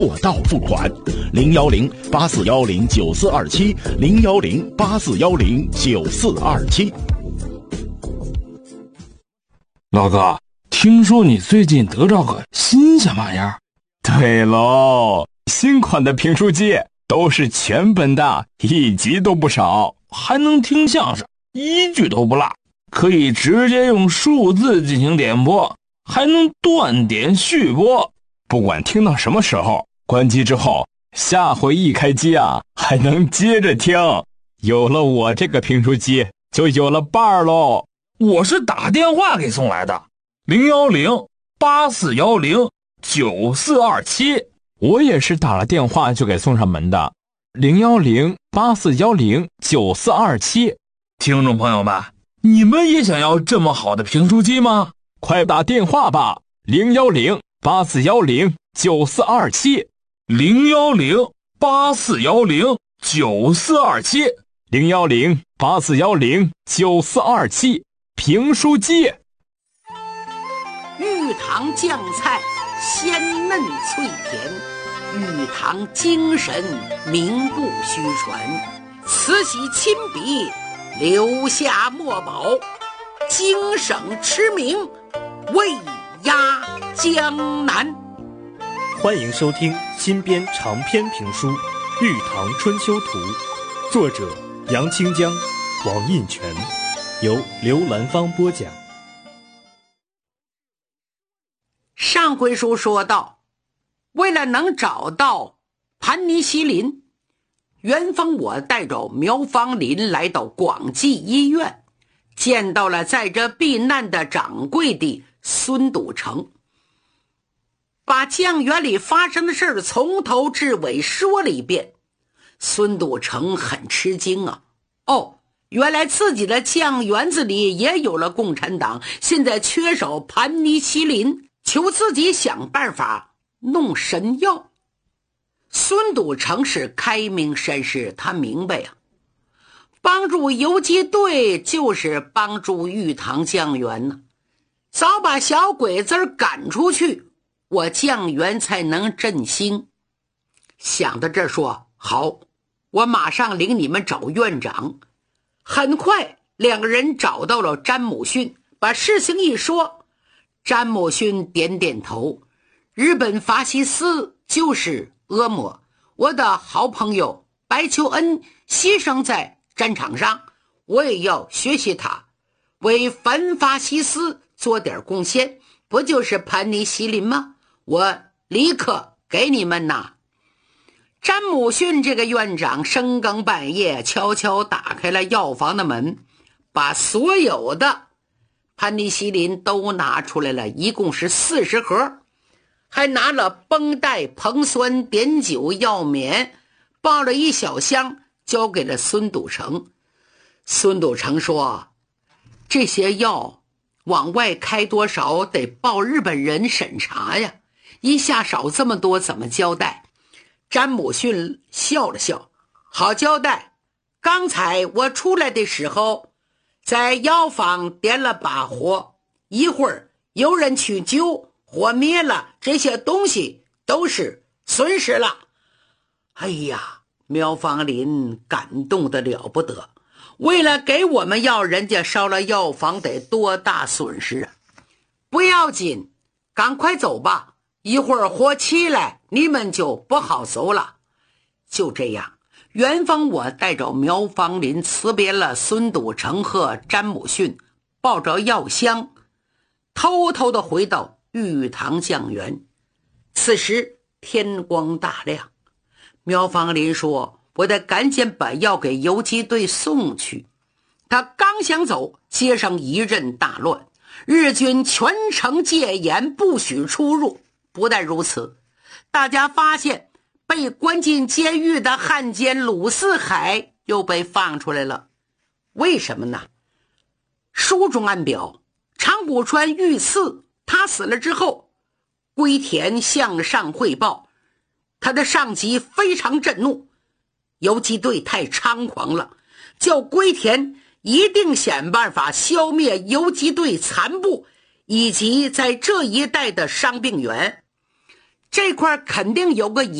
货到付款，010-8410-9427，010-8410-9427。 老哥，听说你最近得着个新鲜玩意儿？ 对喽，新款的评书机都是全本的，一集都不少， 还能听相声，一句都不落，可以直接用数字进行点播，还能断点续播。 不管听到什么时候，关机之后，下回一开机啊，还能接着听。有了我这个评书机，就有了伴儿喽。 我是打电话给送来的，010-8410-9427。 我也是打了电话就给送上门的，010-8410-9427。 听众朋友们，你们也想要这么好的评书机吗？ 快打电话吧，010-8410-9427。 010-8410-9427。 010-8410-9427。评书机。 玉堂酱菜鲜嫩脆甜，玉堂精神名不虚传，慈禧亲笔留下墨宝，京省驰名威压江南。 欢迎收听新编长篇评书《玉堂春秋图》，作者杨清江、王印全，由刘兰芳播讲。 上回书说到，为了能找到盘尼西林，袁逢我带着苗芳林来到广济医院，见到了在这避难的掌柜的孙笃成，把酱园里发生的事从头至尾说了一遍。孙笃成很吃惊啊，原来自己的酱园子里也有了共产党，现在缺少盘尼西林，求自己想办法弄神药。孙笃成是开明绅士，他明白啊，帮助游击队就是帮助玉堂酱园呢，早把小鬼子赶出去，我酱园才能振兴。想到这说，好，我马上领你们找院长。很快两个人找到了詹姆逊，把事情一说，詹姆逊点点头，日本法西斯就是恶魔，我的好朋友白求恩牺牲在战场上，我也要学习他，为反法西斯做点贡献，不就是盘尼西林吗？我立刻给你们拿。詹姆逊这个院长深更半夜悄悄打开了药房的门，把所有的盘尼西林都拿出来了，一共是40盒，还拿了绷带、硼酸、碘酒、药棉，抱了一小箱交给了孙笃成。孙笃成说，这些药往外开多少得报日本人审查呀，一下少这么多怎么交代？詹姆逊笑了笑，好交代，刚才我出来的时候在药房点了把火，一会儿有人去救，火灭了，这些东西都是损失了。哎呀，苗芳林感动得了不得，为了给我们药，人家烧了药房得多大损失啊！不要紧，赶快走吧，一会儿火起来你们就不好走了。就这样，袁逢我带着苗芳林辞别了孙笃成和詹姆逊，抱着药箱偷偷地回到玉堂酱园。此时天光大亮，苗芳林说，我得赶紧把药给游击队送去。他刚想走，街上一阵大乱，日军全城戒严，不许出入。不但如此，大家发现被关进监狱的汉奸鲁四海又被放出来了。为什么呢？书中暗表，长谷川遇刺，他死了之后，龟田向上汇报，他的上级非常震怒，游击队太猖狂了，叫龟田一定想办法消灭游击队残部以及在这一带的伤病员。 这块肯定有个